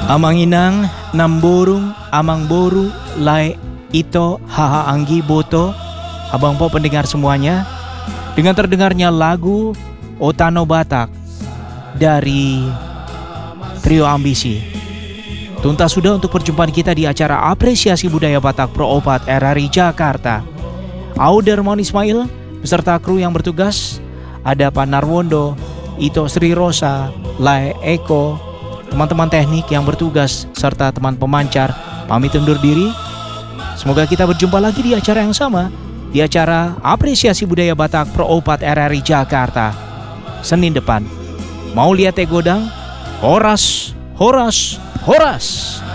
Amanginang, Namborung, Amang Boru, Lai, Ito, Haha Anggi, Boto. Abang Po pendengar semuanya, dengan terdengarnya lagu Otano Batak dari Trio Ambisi. Tuntas sudah untuk perjumpaan kita di acara Apresiasi Budaya Batak Pro 4 RRI Jakarta. Audermon Ismail beserta kru yang bertugas, ada Pak Narwondo, Ito Sri Rosa, Lai Eko, teman-teman teknik yang bertugas, serta teman pemancar, pamit undur diri. Semoga kita berjumpa lagi di acara yang sama, di acara Apresiasi Budaya Batak Pro 4 RRI Jakarta Senin depan. Mau lihat Godang? Horas, horas, horas.